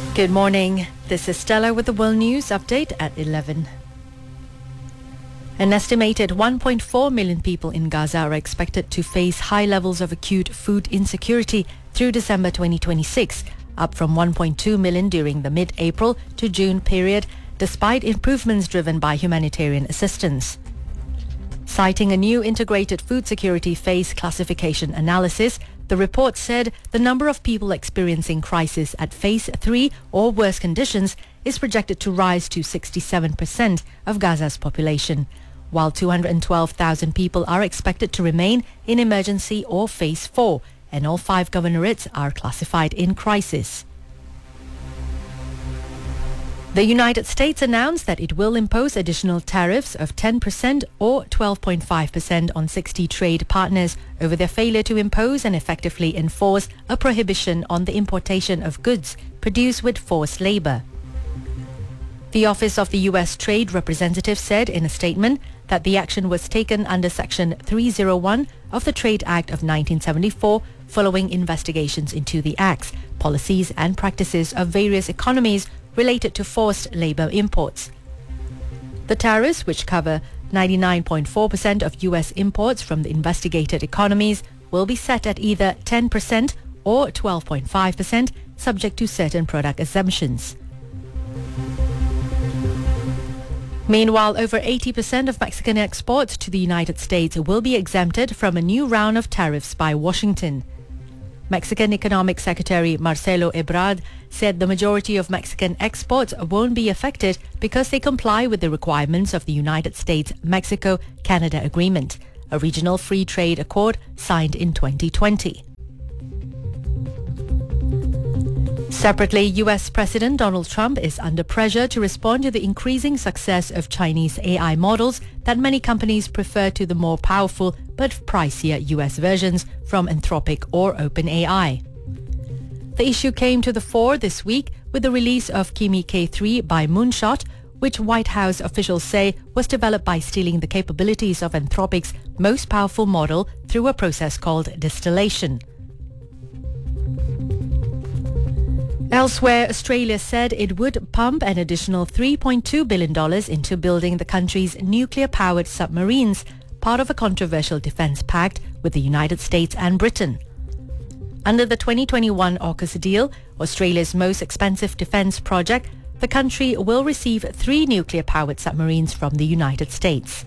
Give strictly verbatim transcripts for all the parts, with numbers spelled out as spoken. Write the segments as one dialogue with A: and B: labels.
A: Good morning. This is Stella with the World News Update at eleven. An estimated one point four million people in Gaza are expected to face high levels of acute food insecurity through December twenty twenty-six, up from one point two million during the mid-April to June period, despite improvements driven by humanitarian assistance. Citing a new integrated food security phase classification analysis, the report said the number of people experiencing crisis at phase three or worse conditions is projected to rise to sixty-seven percent of Gaza's population, while two hundred twelve thousand people are expected to remain in emergency or phase four, and all five governorates are classified in crisis. The United States announced that it will impose additional tariffs of ten percent or twelve point five percent on sixty trade partners over their failure to impose and effectively enforce a prohibition on the importation of goods produced with forced labor. The Office of the U S Trade Representative said in a statement that the action was taken under Section three oh one of the Trade Act of nineteen seventy-four following investigations into the acts, policies and practices of various economies related to forced labor imports. The tariffs, which cover ninety-nine point four percent of U S imports from the investigated economies, will be set at either ten percent or twelve point five percent, subject to certain product exemptions. Meanwhile, over eighty percent of Mexican exports to the United States will be exempted from a new round of tariffs by Washington. Mexican Economic Secretary Marcelo Ebrard said the majority of Mexican exports won't be affected because they comply with the requirements of the United States-Mexico-Canada Agreement, a regional free trade accord signed in twenty twenty. Separately, U S President Donald Trump is under pressure to respond to the increasing success of Chinese A I models that many companies prefer to the more powerful but pricier U S versions from Anthropic or OpenAI. The issue came to the fore this week with the release of Kimi K three by Moonshot, which White House officials say was developed by stealing the capabilities of Anthropic's most powerful model through a process called distillation. Elsewhere, Australia said it would pump an additional three point two billion dollars into building the country's nuclear-powered submarines, part of a controversial defence pact with the United States and Britain. Under the twenty twenty-one AUKUS deal, Australia's most expensive defence project, the country will receive three nuclear-powered submarines from the United States.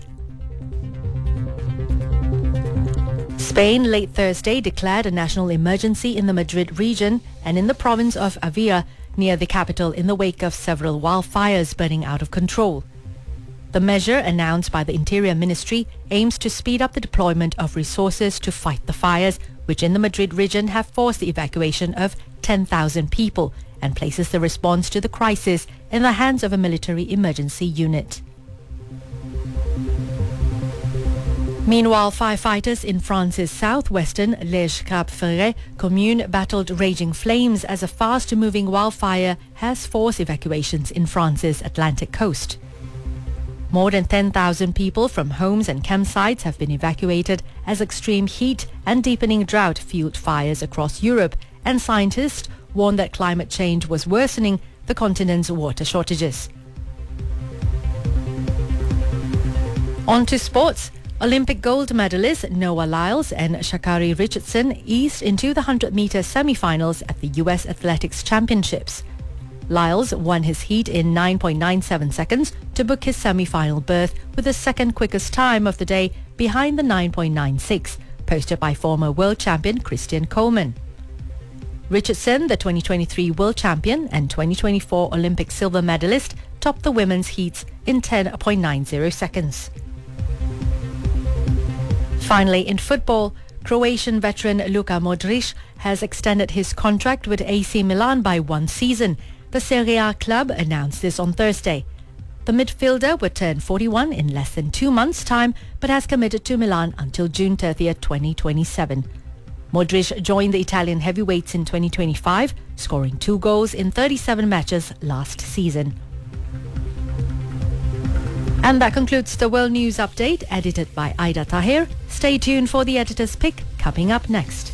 A: Spain late Thursday declared a national emergency in the Madrid region and in the province of Avila, near the capital, in the wake of several wildfires burning out of control. The measure, announced by the Interior Ministry, aims to speed up the deployment of resources to fight the fires, which in the Madrid region have forced the evacuation of ten thousand people, and places the response to the crisis in the hands of a military emergency unit. Meanwhile, firefighters in France's southwestern Les Crabes-Ferrées commune battled raging flames as a fast-moving wildfire has forced evacuations in France's Atlantic coast. More than ten thousand people from homes and campsites have been evacuated as extreme heat and deepening drought fueled fires across Europe, and scientists warned that climate change was worsening the continent's water shortages. On to sports. Olympic gold medalists Noah Lyles and Sha'Carri Richardson eased into the one hundred meter semi-finals at the U S Athletics Championships. Lyles won his heat in nine point nine seven seconds to book his semi-final berth with the second quickest time of the day behind the nine point nine six, posted by former world champion Christian Coleman. Richardson, the twenty twenty-three world champion and twenty twenty-four Olympic silver medalist, topped the women's heats in ten point nine zero seconds. Finally, in football, Croatian veteran Luka Modric has extended his contract with A C Milan by one season. The Serie A club announced this on Thursday. The midfielder would turn forty-one in less than two months' time, but has committed to Milan until June thirtieth, twenty twenty-seven. Modric joined the Italian heavyweights in twenty twenty-five, scoring two goals in thirty-seven matches last season. And that concludes the World News Update, edited by Aida Tahir. Stay tuned for the editor's pick coming up next.